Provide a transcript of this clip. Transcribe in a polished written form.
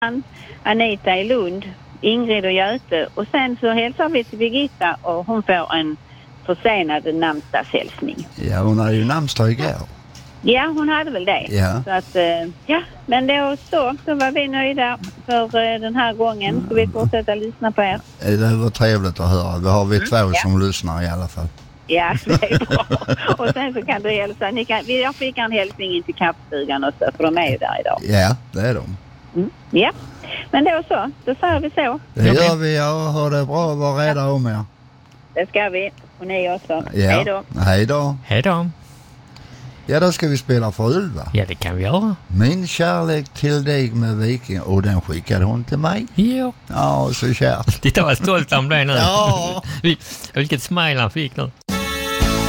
Anita i Lund, Ingrid och Göte. Och sen så hälsar vi till Birgitta och hon får en försenad namnsdagshälsning. Ja, hon hade ju namnsdag igår. Ja, hon hade väl det. Ja. Så att, men då var vi nöjda för den här gången. Ska vi fortsätta lyssna på er? Det var trevligt att höra. Vi har två som lyssnar i alla fall. Ja, det är bra. Och sen så kan du hälsa. Jag fick en hälsning in till kappstugan och så, för de är ju där idag. Ja, det är de. Ja, men då säger vi så. Det gör vi, ha det bra och vara rädda om er. Det ska vi, och ni också. Ja. Hej då. Hej då. Hej då. Ja, då ska vi spela för Ylva. Ja, det kan vi göra. Min kärlek till dig med Viking, och den skickade hon till mig. Ja. Ja, så kärt. Titta vad stolt han blev nu. Ja. Vilket smile han fick nu.